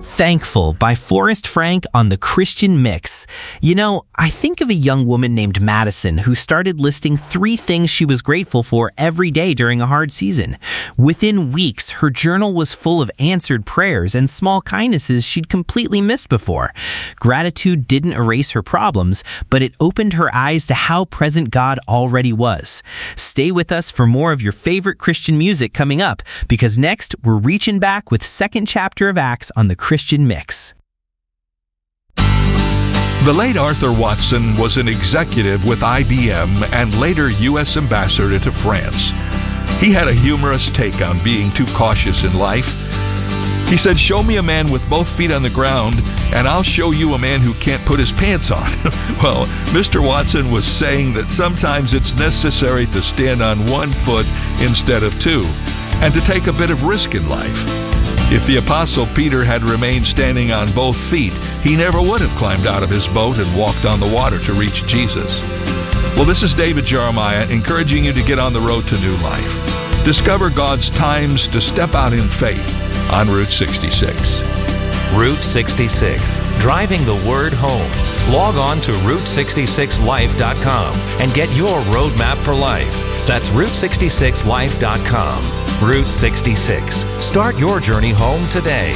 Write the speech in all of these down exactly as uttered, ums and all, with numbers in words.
Thankful by Forrest Frank on the Christian Mix. You know, I think of a young woman named Madison who started listing three things she was grateful for every day during a hard season. Within weeks, her journal was full of answered prayers and small kindnesses she'd completely missed before. Gratitude didn't erase her problems, but it opened her eyes to how present God already was. Stay with us for more of your favorite Christian music coming up, because next we're reaching back with second chapter of Acts on the Christian Mix. The late Arthur Watson was an executive with I B M and later U S ambassador to France. He had a humorous take on being too cautious in life. He said, "Show me a man with both feet on the ground, and I'll show you a man who can't put his pants on." Well, Mister Watson was saying that sometimes it's necessary to stand on one foot instead of two, and to take a bit of risk in life. If the Apostle Peter had remained standing on both feet, he never would have climbed out of his boat and walked on the water to reach Jesus. Well, this is David Jeremiah encouraging you to get on the road to new life. Discover God's times to step out in faith on Route sixty-six. Route sixty-six, driving the word home. Log on to route sixty-six life dot com and get your roadmap for life. That's route sixty-six life dot com. Route sixty-six. Start your journey home today.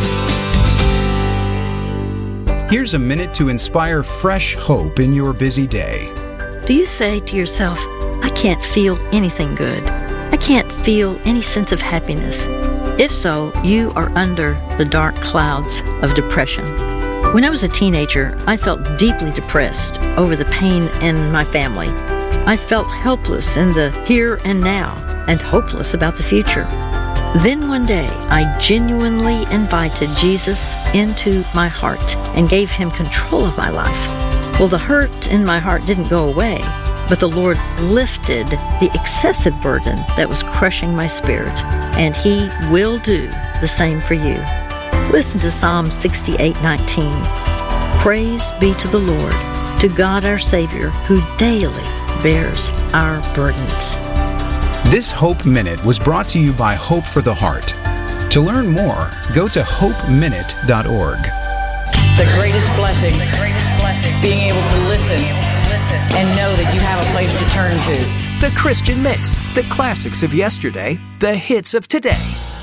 Here's a minute to inspire fresh hope in your busy day. Do you say to yourself, "I can't feel anything good. I can't feel any sense of happiness"? If so, you are under the dark clouds of depression. When I was a teenager, I felt deeply depressed over the pain in my family. I felt helpless in the here and now and hopeless about the future. Then one day, I genuinely invited Jesus into my heart and gave him control of my life. Well, the hurt in my heart didn't go away, but the Lord lifted the excessive burden that was crushing my spirit, and he will do the same for you. Listen to Psalm sixty-eight nineteen. Praise be to the Lord, to God our Savior, who daily bears our burdens. This Hope Minute was brought to you by Hope for the Heart. To learn more, go to hope minute dot org. The greatest blessing, the greatest blessing, being able to listen, and know that you have a place to turn to. The Christian Mix, the classics of yesterday, the hits of today.